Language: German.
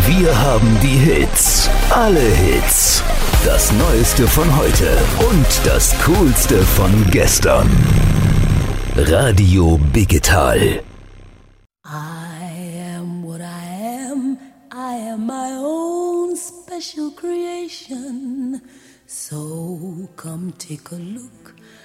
Wir haben die Hits. Alle Hits. Das Neueste von heute und das Coolste von gestern. Radio Digital. I am what I am. I am my own special creation. So come take a look